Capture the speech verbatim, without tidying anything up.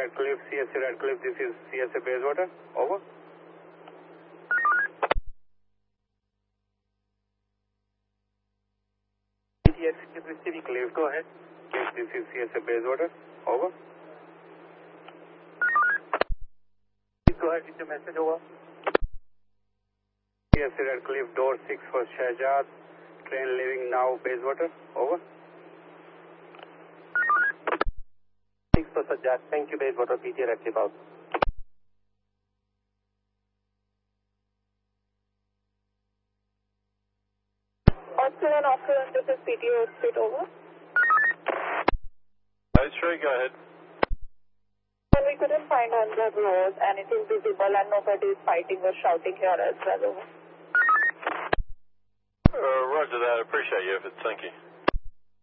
Radcliffe, C S A Radcliffe, this is C S A Bayswater, over. Yes, Cliff, go ahead. Yes, this is C S A Bayswater, over. Please go ahead with your message, over. C S A Radcliffe, door six for Shahjad, train leaving now, Bayswater, over. six for Shahjad, thank you, Bayswater, P T A Radcliffe out. Oscar one, Oscar one, this is P T O, straight over. Right, sure, go ahead. Well, we couldn't find on the road anything visible and nobody is fighting or shouting here as well, over. Uh, roger that, I appreciate you, thank you.